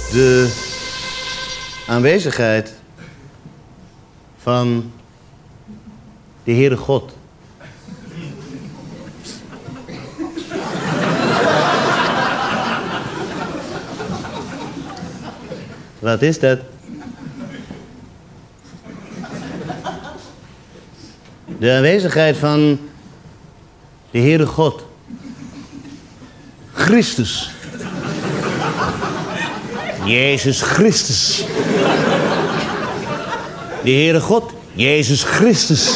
De aanwezigheid van de Heere God. Wat is dat? De aanwezigheid van de Heere God. Christus. Jezus Christus. De Heere God, Jezus Christus.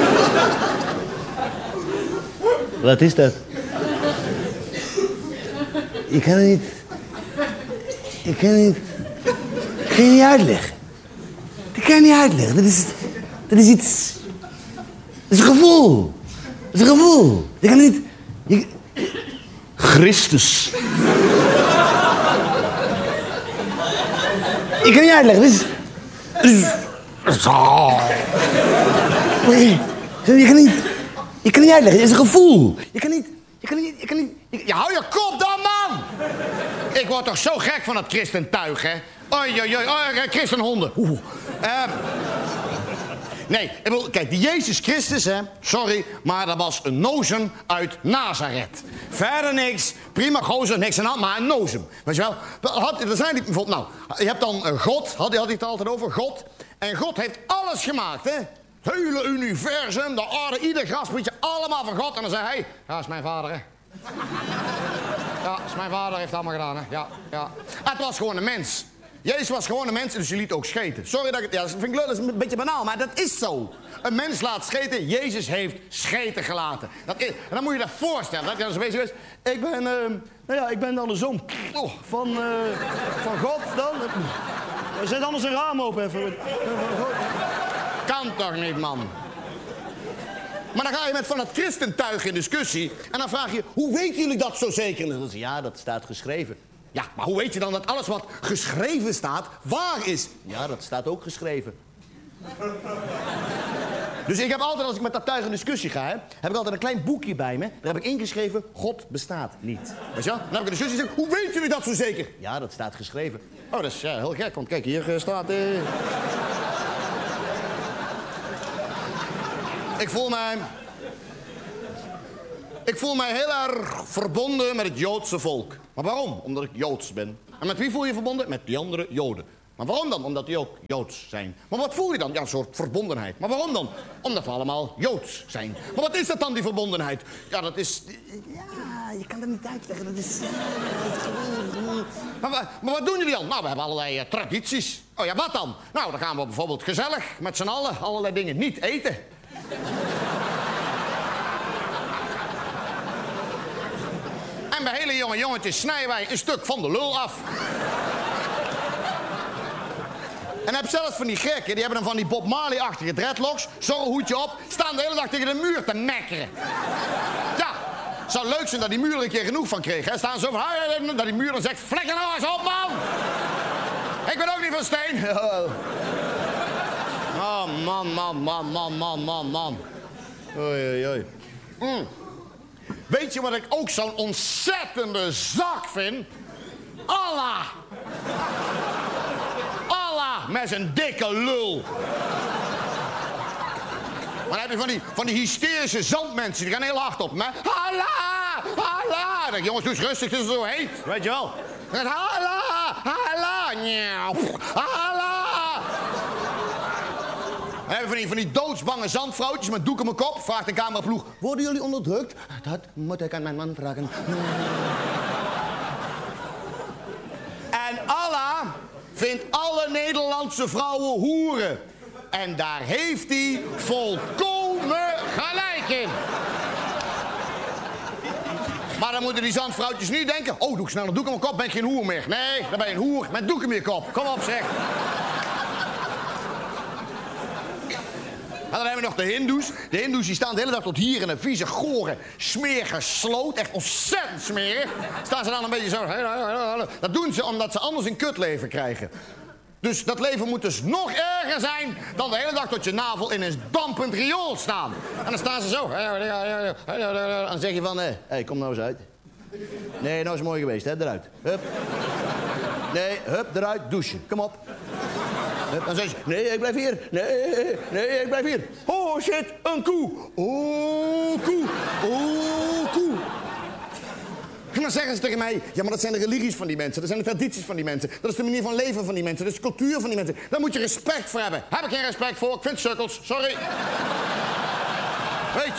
Wat is dat? Ik kan het niet... Ik kan het niet uitleggen. Ik kan het niet uitleggen. Dat is iets... Dat is een gevoel. Dat is een gevoel. Je kan het niet... Christus. Ik kan niet uitleggen. Dit is... Je kan niet uitleggen. Het is een gevoel. Je kan niet... Ja, hou je kop dan, man! Ik word toch zo gek van het christentuig, hè? Oei, christenhonden. Nee, ik bedoel, kijk, die Jezus Christus, hè, sorry, maar dat was een nozem uit Nazareth. Verder niks, prima gozer, niks aan hand, maar een nozem. Weet je wel? Er zijn die bijvoorbeeld, nou, je hebt dan God, had hij het altijd over, God. En God heeft alles gemaakt, hè? Het hele universum, de aarde, ieder grasprietje, allemaal van God. En dan zei hij, ja, dat is mijn vader, hè? Ja, dat is mijn vader, heeft het allemaal gedaan, hè? Ja. Het was gewoon een mens. Jezus was gewoon een mens, dus je liet ook scheten. Sorry dat ik het... Ja, dat vind ik leuk, dat is een beetje banaal, maar dat is zo. Een mens laat scheten, Jezus heeft scheten gelaten. En dan moet je je dat voorstellen. Dat je dan zo bezig is. Ik ben dan de zoon van God dan. Zet anders een raam open even. Kan toch niet, man? Maar dan ga je met van het christentuig in discussie. En dan vraag je, hoe weten jullie dat zo zeker? En dan zeg je, ja, dat staat geschreven. Ja, maar hoe weet je dan dat alles wat geschreven staat, waar is? Ja, dat staat ook geschreven. Dus ik heb altijd, als ik met dat tuig in discussie ga, hè, heb ik altijd een klein boekje bij me. Daar heb ik ingeschreven, God bestaat niet. Weet je wel? Dan heb ik een discussie en zeg, hoe weten jullie dat zo zeker? Ja, dat staat geschreven. Oh, dat is heel gek, want kijk, hier staat... Ik voel mij heel erg verbonden met het Joodse volk. Maar waarom? Omdat ik Joods ben. En met wie voel je verbonden? Met die andere Joden. Maar waarom dan? Omdat die ook Joods zijn. Maar wat voel je dan? Ja, een soort verbondenheid. Maar waarom dan? Omdat we allemaal Joods zijn. Maar wat is dat dan, die verbondenheid? Ja, dat is... Ja, je kan dat niet uitleggen. Dat is... Maar wat doen jullie dan? Nou, we hebben allerlei tradities. Oh ja, wat dan? Nou, dan gaan we bijvoorbeeld gezellig met z'n allen allerlei dingen niet eten. En bij hele jonge jongetjes snijden wij een stuk van de lul af. En dan heb je zelfs van die gekken, die hebben dan van die Bob Marley-achtige dreadlocks, zo'n hoedje op, staan de hele dag tegen de muur te mekkeren. Ja, het zou leuk zijn dat die muur er een keer genoeg van kreeg. Hè? Staan zo van, dat die muur dan zegt, flikker nou eens op, man! Ik ben ook niet van steen. Oh, man. Oei. Weet je wat ik ook zo'n ontzettende zak vind? Allah! Allah met zijn dikke lul. Maar dan heb je van die hysterische zandmensen, die gaan heel hard op me. Allah! Allah! Dan denk ik, jongens, doe eens rustig, het is zo heet. Weet je wel? Allah! Allah! Dan hebben we van die doodsbange zandvrouwtjes met doek op mijn kop. Vraagt de cameraploeg, worden jullie onderdrukt? Dat moet ik aan mijn man vragen. En Allah vindt alle Nederlandse vrouwen hoeren. En daar heeft hij volkomen gelijk in. Maar dan moeten die zandvrouwtjes niet denken, oh, doe ik snel een doek op mijn kop, ben ik geen hoer meer. Nee, dan ben je een hoer met doek in je kop. Kom op, zeg. En dan hebben we nog de Hindoes. De Hindoes die staan de hele dag tot hier in een vieze, gore, smerige sloot. Echt ontzettend smerig. Staan ze dan een beetje zo... Dat doen ze omdat ze anders een kutleven krijgen. Dus dat leven moet dus nog erger zijn dan de hele dag tot je navel in een dampend riool staan. En dan staan ze zo. En dan zeg je van, hey, kom nou eens uit. Nee, nou is het mooi geweest, hè, eruit. Hup. Nee, hup, eruit, douchen. Kom op. Hup, dan zeg je, nee, ik blijf hier. Nee, ik blijf hier. Oh, shit, een koe. Oh, koe. Oh, koe. En dan zeggen ze tegen mij, ja, maar dat zijn de religies van die mensen. Dat zijn de tradities van die mensen. Dat is de manier van leven van die mensen. Dat is de cultuur van die mensen. Daar moet je respect voor hebben. Heb ik geen respect voor. Ik vind sukkels. Sorry. Weet je.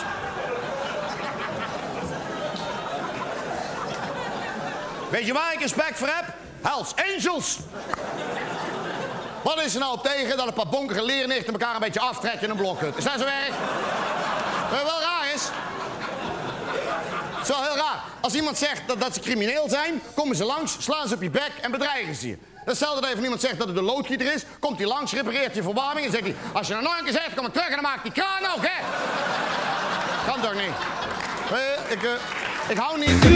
Weet je waar ik respect voor heb? Hells Angels. Wat is er nou op tegen dat een paar bonkige leernichten elkaar een beetje aftrekken in een blokhut? Is dat zo erg? Wat wel raar is. Het is wel heel raar. Als iemand zegt dat ze crimineel zijn, komen ze langs, slaan ze op je bek en bedreigen ze je. Hetzelfde dat even iemand zegt dat het een loodgieter is, komt hij langs, repareert je verwarming en zegt hij, als je nou nog een keer zegt, kom ik terug en dan maakt die kraan ook, hè? Kan toch niet? Ik hou niet...